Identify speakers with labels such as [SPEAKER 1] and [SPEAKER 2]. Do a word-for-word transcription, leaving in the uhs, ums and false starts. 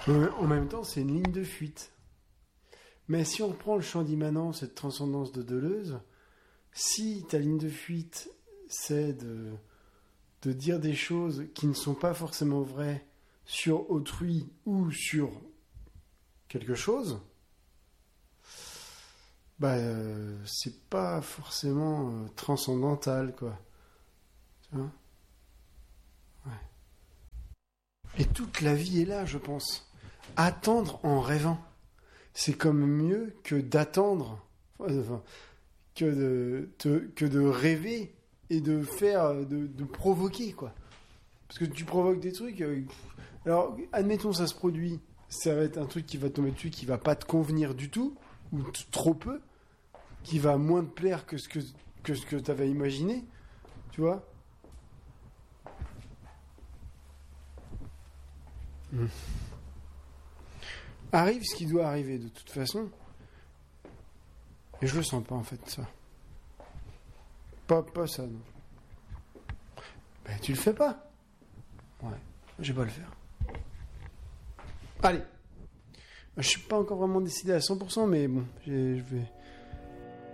[SPEAKER 1] En même temps, c'est une ligne de fuite. Mais si on reprend le champ d'immanence et de transcendance de Deleuze, si ta ligne de fuite, c'est de, de dire des choses qui ne sont pas forcément vraies sur autrui ou sur quelque chose, bah, euh, c'est pas forcément euh, transcendantal, quoi. Tu vois ? Ouais. Et toute la vie est là, je pense. Attendre en rêvant. C'est comme mieux que d'attendre, enfin, que de, te, que de rêver et de faire, de, de provoquer, quoi. Parce que tu provoques des trucs. Euh, alors, admettons, ça se produit. Ça va être un truc qui va tomber dessus, qui va pas te convenir du tout, ou t- trop peu, qui va moins te plaire que ce que, que, ce que tu avais imaginé. Tu vois ? Mmh. Arrive ce qui doit arriver de toute façon. Et je le sens pas en fait ça. Pas, pas ça non. Ben tu le fais pas. Ouais, je vais pas le faire. Allez. Je suis pas encore vraiment décidé à cent pour cent mais bon, j'ai- je vais...